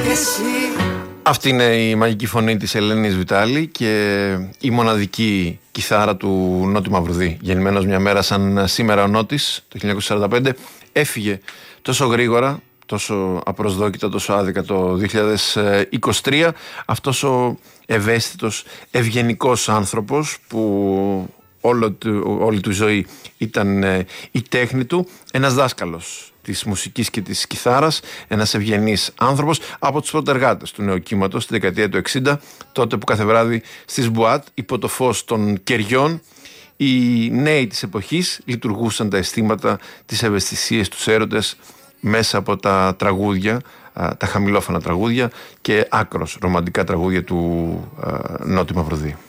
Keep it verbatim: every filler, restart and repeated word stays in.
Αυτή είναι η μαγική φωνή της Ελένης Βιτάλη και η μοναδική κιθάρα του Νότι Μαυρουδή. Γεννημένος μια μέρα σαν σήμερα ο Νότης, το χίλια εννιακόσια σαράντα πέντε, έφυγε τόσο γρήγορα, τόσο απροσδόκητα, τόσο άδικα το δύο χιλιάδες είκοσι τρία. Αυτός ο ευαίσθητος, ευγενικός άνθρωπος που όλο του, όλη του ζωή ήταν η τέχνη του, ένας δάσκαλος της μουσικής και της κιθάρας, ένας ευγενής άνθρωπος, από τους πρωτεργάτες του νέου κύματος στη δεκαετία του εξήντα, τότε που κάθε βράδυ στις μπουάτ υπό το φως των κεριών οι νέοι της εποχής λειτουργούσαν τα αισθήματα, τις ευαισθησίες, τους έρωτες μέσα από τα τραγούδια, τα χαμηλόφωνα τραγούδια και άκρος ρομαντικά τραγούδια του Νότι Μαυρουδή.